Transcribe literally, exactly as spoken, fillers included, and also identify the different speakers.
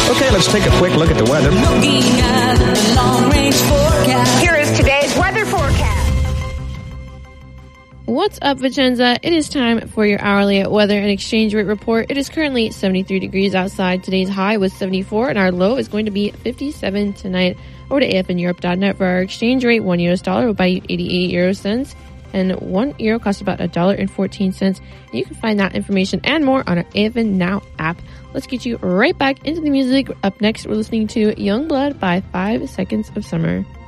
Speaker 1: Okay, let's take a quick look at the weather.
Speaker 2: Looking at the long-range forecast.
Speaker 3: Here is today's weather forecast.
Speaker 4: What's up, Vicenza? It is time for your hourly weather and exchange rate report. It is currently seventy-three degrees outside. Today's high was seventy-four, and our low is going to be fifty-seven tonight. Over to A F N Europe dot net for our exchange rate. One U S dollar will buy you eighty-eight euro cents, and one euro costs about a dollar and fourteen cents. You can find that information and more on our A F N Now app. Let's get you right back into the music. Up next, we're listening to Youngblood by Five Seconds of Summer.